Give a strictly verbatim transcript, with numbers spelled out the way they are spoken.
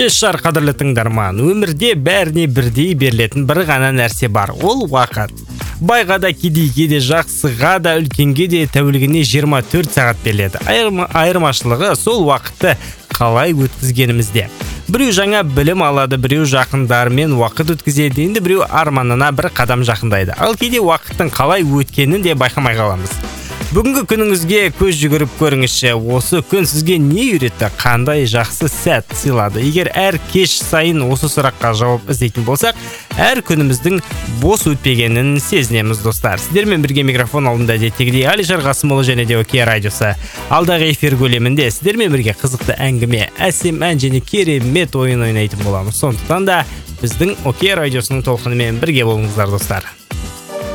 Кеш жар қадірлі тыңдарман, өмірде бәріне бірдей берілетін бір ғана нәрсе бар, ол уақыт. Байға да, кедейге де, жақсыға да, үлкенге де тәулігіне жиырма төрт сағат беріледі. Айырмашылығы сол уақытты қалай өткізгенімізде. Біреу жаңа білім алады, біреу жақындарымен уақыт өткізеді, енді біреу арманына бір қадам жақындайды. Ал кейде уақыттың қалай өткенін де байқамай қаламыз. Бүгінгі күніңізге көз жүгіріп көріңізші, осы күн сізге не үйретті, қандай жақсы сәт сыйлады. Егер әр кеш сайын осы сұраққа жауап іздейтін болсақ, әр күніміздің бос өтпегенін сезінеміз, достар. Сіздермен бірге микрофон алдында әдеттегідей Алишер Қасымұлы және де Оке радиосы. Алдағы эфир көлемінде сіздермен бірге қызықты әңгіме, әсем ән және керемет ойын ойнайтын боламыз. Сондықтан да біздің Оке радиосының толқынымен бірге болыңыздар, достар.